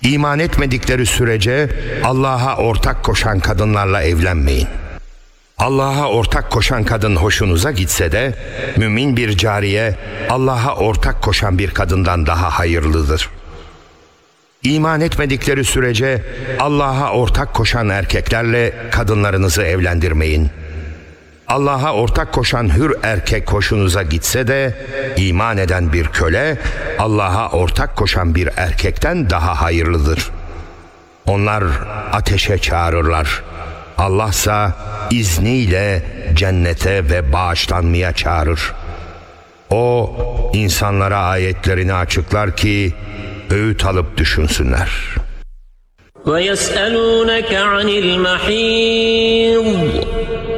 İman etmedikleri sürece Allah'a ortak koşan kadınlarla evlenmeyin. Allah'a ortak koşan kadın hoşunuza gitse de mümin bir cariye Allah'a ortak koşan bir kadından daha hayırlıdır. İman etmedikleri sürece Allah'a ortak koşan erkeklerle kadınlarınızı evlendirmeyin. Allah'a ortak koşan hür erkek hoşunuza gitse de iman eden bir köle Allah'a ortak koşan bir erkekten daha hayırlıdır. Onlar ateşe çağırırlar. Allah'sa izniyle cennete ve bağışlanmaya çağırır. O insanlara ayetlerini açıklar ki öğüt alıp düşünsünler. وَيَسْأَلُونَكَ عَنِ الْمَحِيضِ